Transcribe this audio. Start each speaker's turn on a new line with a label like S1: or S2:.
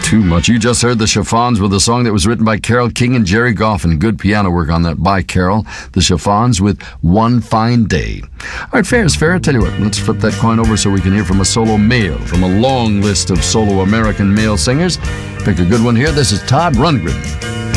S1: too much. You just heard the Chiffons with a song that was written by Carole King and Jerry Goffin. Good piano work on that by Carole. The Chiffons with One Fine Day. All right, fair is fair. I tell you what, let's flip that coin over so we can hear from a solo male from a long list of solo American male singers. Pick a good one here. This is Todd Rundgren.